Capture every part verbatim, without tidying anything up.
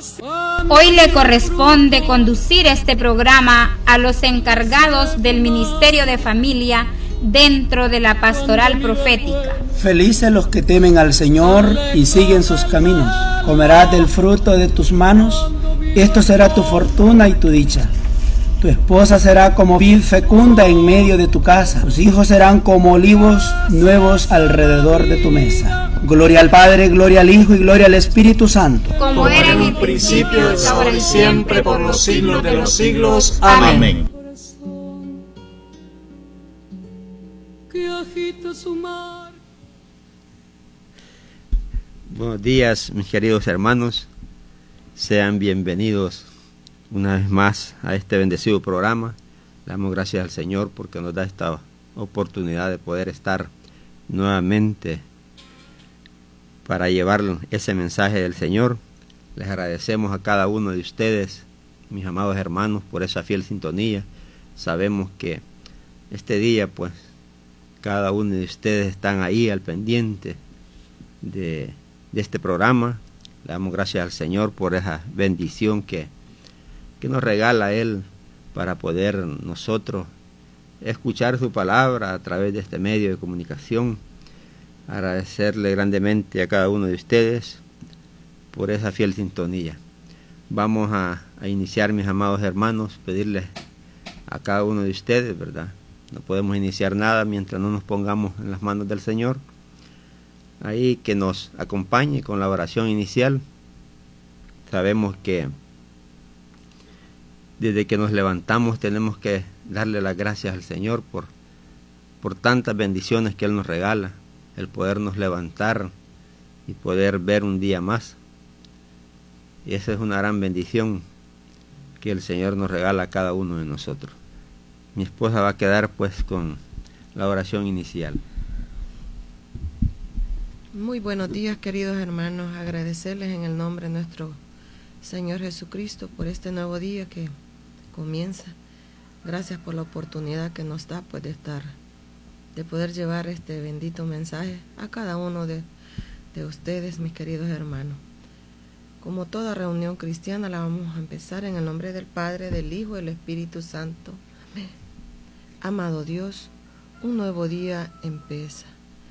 Hoy le corresponde conducir este programa a los encargados del Ministerio de Familia dentro de la Pastoral Profética. Felices los que temen al Señor y siguen sus caminos. Comerás del fruto de tus manos, esto será tu fortuna y tu dicha. Tu esposa será como vid fecunda en medio de tu casa. Tus hijos serán como olivos nuevos alrededor de tu mesa. Gloria al Padre, gloria al Hijo y gloria al Espíritu Santo. Como era en el principio, es ahora y siempre, por los siglos de los siglos. Amén. Buenos días, mis queridos hermanos. Sean bienvenidos una vez más a este bendecido programa. Le damos gracias al Señor porque nos da esta oportunidad de poder estar nuevamente para llevar ese mensaje del Señor. Les agradecemos a cada uno de ustedes, mis amados hermanos, por esa fiel sintonía. Sabemos que este día, pues, cada uno de ustedes están ahí al pendiente de, de este programa. Le damos gracias al Señor por esa bendición que, que nos regala Él para poder nosotros escuchar su palabra a través de este medio de comunicación. Agradecerle grandemente a cada uno de ustedes por esa fiel sintonía. Vamos a, a iniciar, mis amados hermanos, pedirles a cada uno de ustedes, ¿verdad? No podemos iniciar nada mientras no nos pongamos en las manos del Señor. Ahí que nos acompañe con la oración inicial. Sabemos que desde que nos levantamos tenemos que darle las gracias al Señor por, por tantas bendiciones que Él nos regala. El podernos levantar y poder ver un día más. Y esa es una gran bendición que el Señor nos regala a cada uno de nosotros. Mi esposa va a quedar pues con la oración inicial. Muy buenos días, queridos hermanos. Agradecerles en el nombre de nuestro Señor Jesucristo por este nuevo día que comienza. Gracias por la oportunidad que nos da pues de estar, de poder llevar este bendito mensaje a cada uno de, de ustedes, mis queridos hermanos. Como toda reunión cristiana, la vamos a empezar en el nombre del Padre, del Hijo y del Espíritu Santo. Amén. Amado Dios, un nuevo día empieza.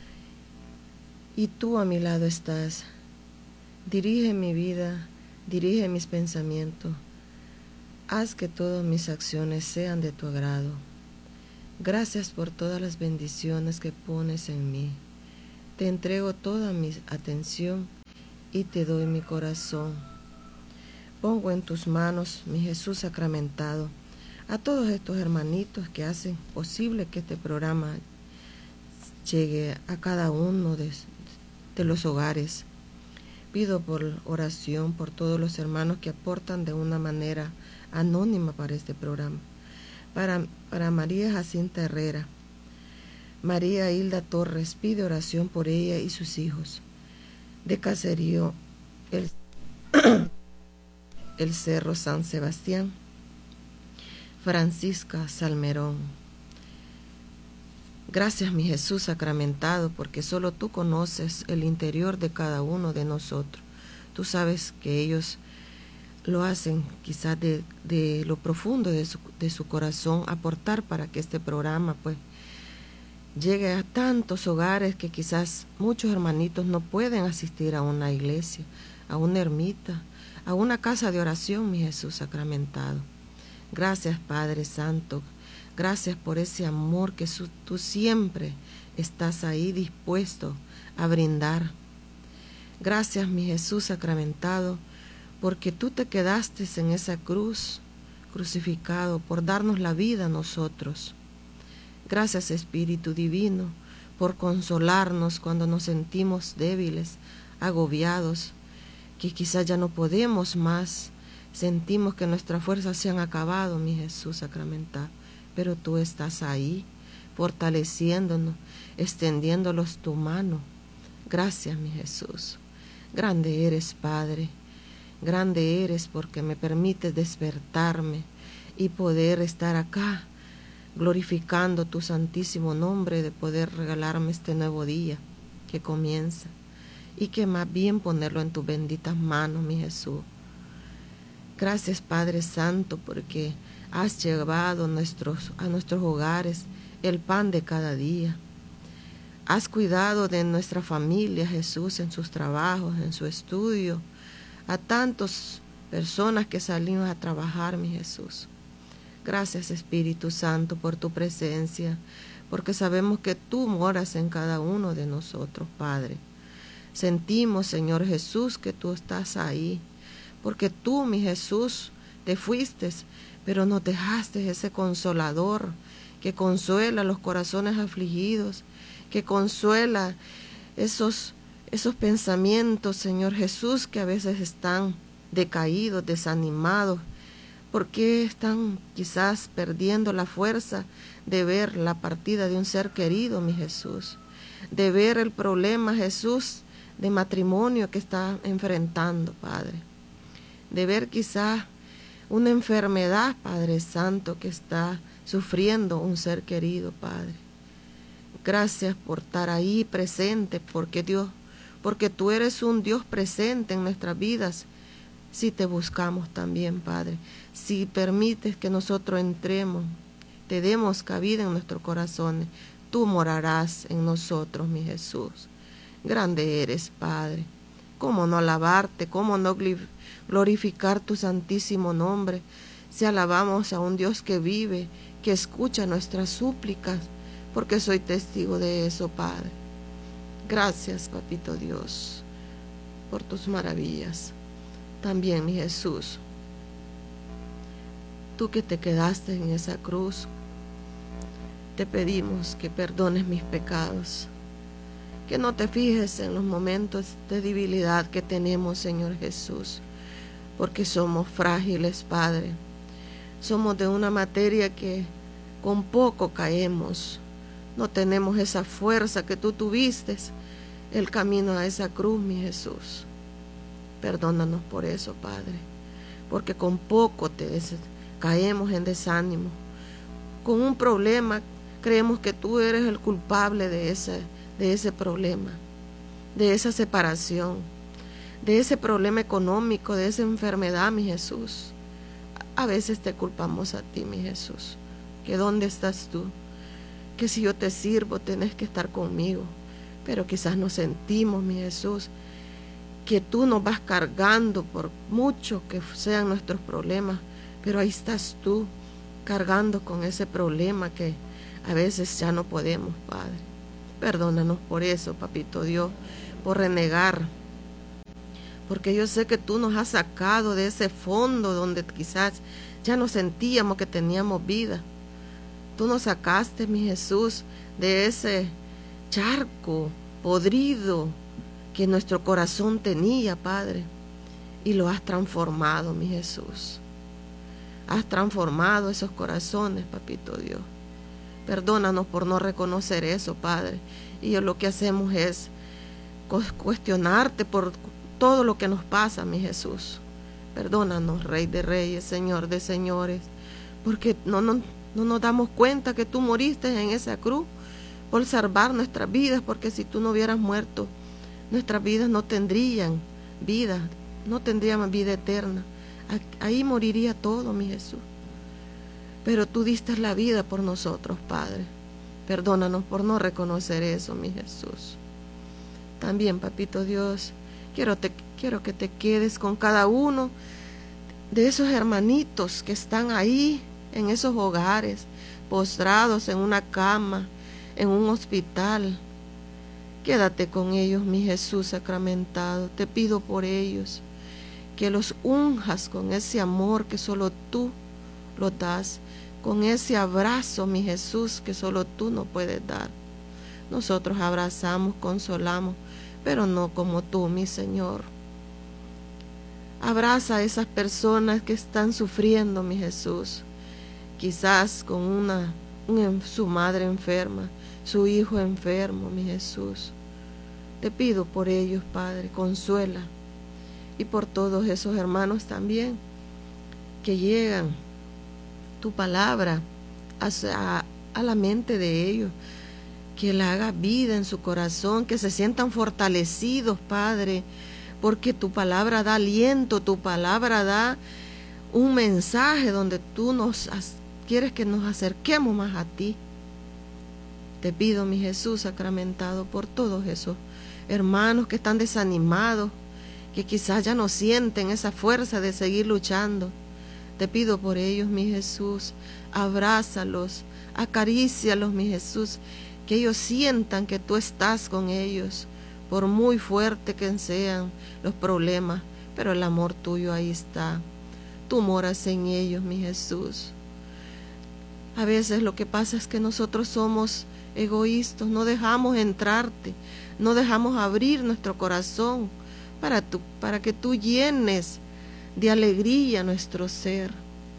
Y tú a mi lado estás. Dirige mi vida, dirige mis pensamientos. Haz que todas mis acciones sean de tu agrado. Gracias por todas las bendiciones que pones en mí. Te entrego toda mi atención y te doy mi corazón. Pongo en tus manos, mi Jesús sacramentado, a todos estos hermanitos que hacen posible que este programa llegue a cada uno de, de los hogares. Pido por oración por todos los hermanos que aportan de una manera anónima para este programa. Para, para María Jacinta Herrera, María Hilda Torres, pide oración por ella y sus hijos. De Caserío, el, el Cerro San Sebastián, Francisca Salmerón. Gracias, mi Jesús sacramentado, porque solo tú conoces el interior de cada uno de nosotros. Tú sabes que ellos lo hacen quizás de, de lo profundo de su, de su corazón, aportar para que este programa pues llegue a tantos hogares que quizás muchos hermanitos no pueden asistir a una iglesia, a una ermita, a una casa de oración, mi Jesús sacramentado. Gracias, Padre Santo, gracias por ese amor que su, tú siempre estás ahí dispuesto a brindar. Gracias, mi Jesús sacramentado, porque tú te quedaste en esa cruz, crucificado, por darnos la vida a nosotros. Gracias, Espíritu Divino, por consolarnos cuando nos sentimos débiles, agobiados, que quizás ya no podemos más, sentimos que nuestras fuerzas se han acabado, mi Jesús sacramentado, pero tú estás ahí, fortaleciéndonos, extendiéndonos tu mano. Gracias, mi Jesús. Grande eres, Padre. Grande eres porque me permites despertarme y poder estar acá glorificando tu santísimo nombre, de poder regalarme este nuevo día que comienza y que más bien ponerlo en tus benditas manos, mi Jesús. Gracias, Padre Santo, porque has llevado nuestros, a nuestros hogares el pan de cada día. Has cuidado de nuestra familia, Jesús, en sus trabajos, en su estudio, a tantas personas que salimos a trabajar, mi Jesús. Gracias, Espíritu Santo, por tu presencia, porque sabemos que tú moras en cada uno de nosotros, Padre. Sentimos, Señor Jesús, que tú estás ahí, porque tú, mi Jesús, te fuiste, pero nos dejaste ese consolador que consuela los corazones afligidos, que consuela esos, esos pensamientos, Señor Jesús, que a veces están decaídos, desanimados, porque están quizás perdiendo la fuerza de ver la partida de un ser querido, mi Jesús, de ver el problema, Jesús, de matrimonio que está enfrentando, Padre, de ver quizás una enfermedad, Padre Santo, que está sufriendo un ser querido, Padre. Gracias por estar ahí presente, porque Dios, porque tú eres un Dios presente en nuestras vidas, si te buscamos también, Padre, si permites que nosotros entremos, te demos cabida en nuestros corazones, tú morarás en nosotros, mi Jesús. Grande eres, Padre. ¿Cómo no alabarte? ¿Cómo no glorificar tu santísimo nombre? Si alabamos a un Dios que vive, que escucha nuestras súplicas, porque soy testigo de eso, Padre. Gracias, Papito Dios, por tus maravillas. También, mi Jesús, tú que te quedaste en esa cruz, te pedimos que perdones mis pecados, que no te fijes en los momentos de debilidad que tenemos, Señor Jesús, porque somos frágiles, Padre. Somos de una materia que con poco caemos, no tenemos esa fuerza que tú tuviste el camino a esa cruz, mi Jesús. Perdónanos por eso, Padre, porque con poco te des- caemos en desánimo. Con un problema creemos que tú eres el culpable de ese, de ese problema, de esa separación, de ese problema económico, de esa enfermedad, mi Jesús. A veces te culpamos a ti, mi Jesús, que dónde estás tú, que si yo te sirvo tenés que estar conmigo, pero quizás nos sentimos, mi Jesús, que tú nos vas cargando por mucho que sean nuestros problemas, pero ahí estás tú cargando con ese problema que a veces ya no podemos, Padre. Perdónanos por eso, Papito Dios, por renegar, porque yo sé que tú nos has sacado de ese fondo donde quizás ya no sentíamos que teníamos vida. Tú nos sacaste, mi Jesús, de ese charco podrido que nuestro corazón tenía, Padre, y lo has transformado, mi Jesús. Has transformado esos corazones, Papito Dios. Perdónanos por no reconocer eso, Padre. Y lo que hacemos es cuestionarte por todo lo que nos pasa, mi Jesús. Perdónanos, Rey de Reyes, Señor de Señores, porque no, no, no nos damos cuenta que tú moriste en esa cruz por salvar nuestras vidas, porque si tú no hubieras muerto, nuestras vidas no tendrían vida, no tendríamos vida eterna. Ahí moriría todo, mi Jesús. Pero tú diste la vida por nosotros, Padre. Perdónanos por no reconocer eso, mi Jesús. También, Papito Dios, quiero, te, quiero que te quedes con cada uno de esos hermanitos que están ahí en esos hogares, postrados en una cama, en un hospital. Quédate con ellos, mi Jesús sacramentado. Te pido por ellos que los unjas con ese amor que solo tú lo das, con ese abrazo, mi Jesús, que solo tú nos puedes dar. Nosotros abrazamos, consolamos, pero no como tú, mi Señor. Abraza a esas personas que están sufriendo, mi Jesús, quizás con una, una su madre enferma, su hijo enfermo, mi Jesús. Te pido por ellos, Padre, consuela, y por todos esos hermanos también que llegan tu palabra a, a, a la mente de ellos, que la haga vida en su corazón, que se sientan fortalecidos, Padre, porque tu palabra da aliento, tu palabra da un mensaje donde tú nos quieres que nos acerquemos más a ti. Te pido, mi Jesús sacramentado, por todos esos hermanos que están desanimados, que quizás ya no sienten esa fuerza de seguir luchando. Te pido por ellos, mi Jesús, abrázalos, acarícialos, mi Jesús, que ellos sientan que tú estás con ellos, por muy fuerte que sean los problemas, pero el amor tuyo ahí está. Tú moras en ellos, mi Jesús. A veces lo que pasa es que nosotros somos egoístas, no dejamos entrarte, no dejamos abrir nuestro corazón para, tu, para que tú llenes de alegría nuestro ser.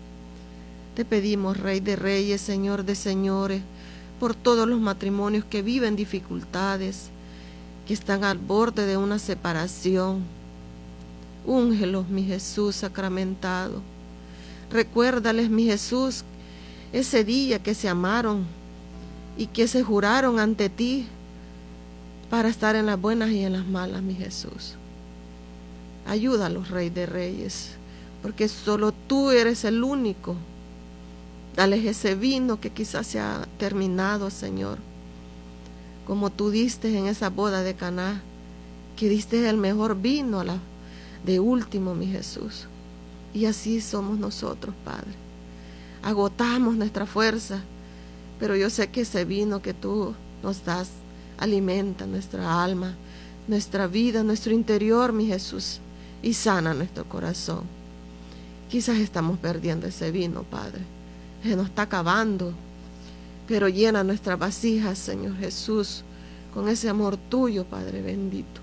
Te pedimos, Rey de Reyes, Señor de Señores, por todos los matrimonios que viven dificultades, que están al borde de una separación. Úngelos, mi Jesús sacramentado. Recuérdales, mi Jesús, ese día que se amaron y que se juraron ante ti para estar en las buenas y en las malas, mi Jesús. Ayúdalos, Rey de Reyes, porque solo tú eres el único. Dales ese vino que quizás se ha terminado, Señor, como tú diste en esa boda de Caná, que diste el mejor vino a la de último, mi Jesús. Y así somos nosotros, Padre. Agotamos nuestra fuerza, pero yo sé que ese vino que tú nos das alimenta nuestra alma, nuestra vida, nuestro interior, mi Jesús, y sana nuestro corazón. Quizás estamos perdiendo ese vino, Padre, se nos está acabando, pero llena nuestras vasijas, Señor Jesús, con ese amor tuyo, Padre bendito.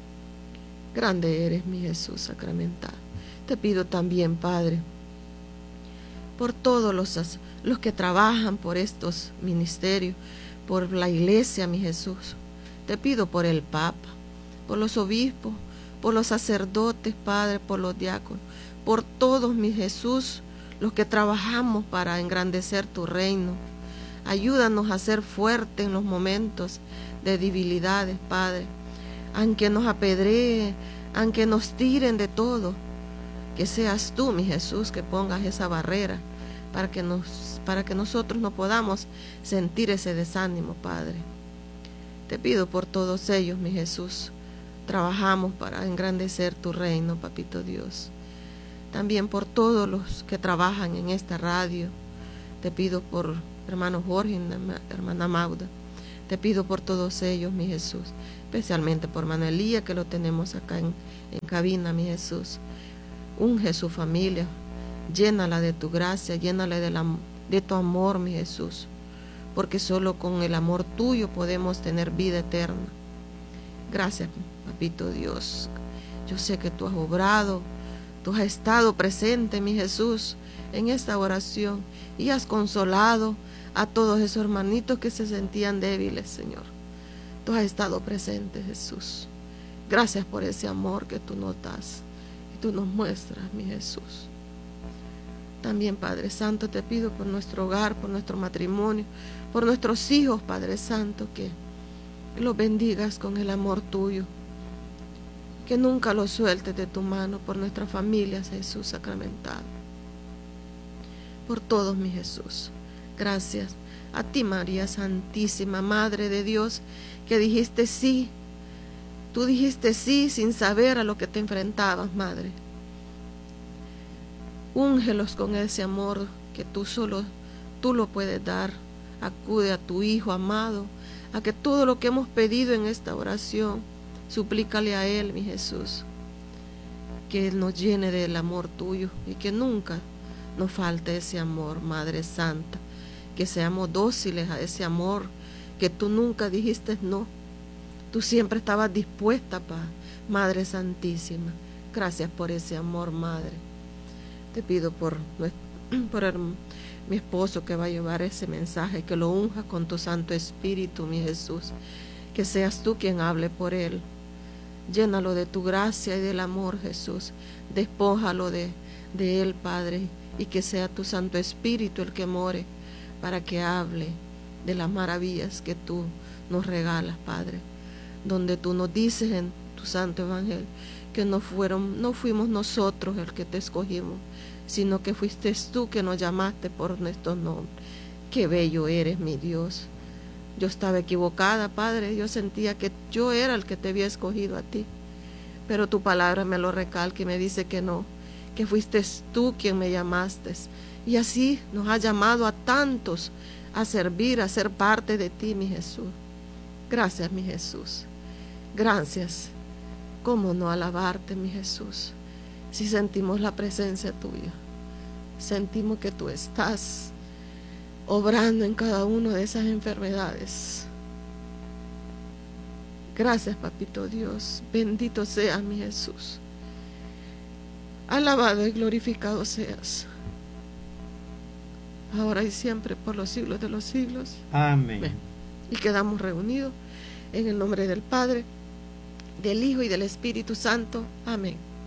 Grande eres, mi Jesús sacramentado. Te pido también, Padre, por todos los, los que trabajan por estos ministerios, por la iglesia, mi Jesús. Te pido por el Papa, por los obispos, por los sacerdotes, Padre, por los diáconos, por todos, mi Jesús, los que trabajamos para engrandecer tu reino. Ayúdanos a ser fuertes en los momentos de debilidades, Padre. Aunque nos apedreen, aunque nos tiren de todo, que seas tú, mi Jesús, que pongas esa barrera para que, nos, para que nosotros no podamos sentir ese desánimo, Padre. Te pido por todos ellos, mi Jesús. Trabajamos para engrandecer tu reino, Papito Dios. También por todos los que trabajan en esta radio. Te pido por hermano Jorge y hermana Mauda. Te pido por todos ellos, mi Jesús. Especialmente por hermano Elías, que lo tenemos acá en, en cabina, mi Jesús. Unge su familia, llénala de tu gracia, llénala de, la, de tu amor, mi Jesús, porque solo con el amor tuyo podemos tener vida eterna. Gracias, Papito Dios. Yo sé que tú has obrado, tú has estado presente, mi Jesús, en esta oración y has consolado a todos esos hermanitos que se sentían débiles, Señor. Tú has estado presente, Jesús. Gracias por ese amor que tú nos das. Tú nos muestras, mi Jesús. También, Padre Santo, te pido por nuestro hogar, por nuestro matrimonio, por nuestros hijos, Padre Santo, que los bendigas con el amor tuyo, que nunca los sueltes de tu mano, por nuestras familias, Jesús sacramentado, por todos, mi Jesús. Gracias a ti, María Santísima, Madre de Dios, que dijiste sí. Tú dijiste sí sin saber a lo que te enfrentabas, Madre. Úngelos con ese amor que tú solo, tú lo puedes dar. Acude a tu Hijo amado, a que todo lo que hemos pedido en esta oración, suplícale a Él, mi Jesús, que Él nos llene del amor tuyo y que nunca nos falte ese amor, Madre Santa, que seamos dóciles a ese amor, que tú nunca dijiste no. Tú siempre estabas dispuesta, pa, Madre Santísima. Gracias por ese amor, Madre. Te pido por, por el, mi esposo que va a llevar ese mensaje, que lo unja con tu Santo Espíritu, mi Jesús. Que seas tú quien hable por él. Llénalo de tu gracia y del amor, Jesús. Despójalo de, de él, Padre, y que sea tu Santo Espíritu el que more para que hable de las maravillas que tú nos regalas, Padre. Donde tú nos dices en tu Santo Evangelio que no fueron, no fuimos nosotros el que te escogimos, sino que fuiste tú que nos llamaste por nuestros nombres. Qué bello eres, mi Dios. Yo estaba equivocada, Padre, yo sentía que yo era el que te había escogido a ti, pero tu palabra me lo recalca y me dice que no, que fuiste tú quien me llamaste, y así nos has llamado a tantos a servir, a ser parte de ti, mi Jesús. Gracias, mi Jesús. Gracias. ¿Cómo no alabarte, mi Jesús? Si sentimos la presencia tuya, sentimos que tú estás obrando en cada una de esas enfermedades. Gracias, Papito Dios. Bendito seas, mi Jesús. Alabado y glorificado seas, ahora y siempre, por los siglos de los siglos. Amén. Amén. Y quedamos reunidos en el nombre del Padre, del Hijo y del Espíritu Santo. Amén.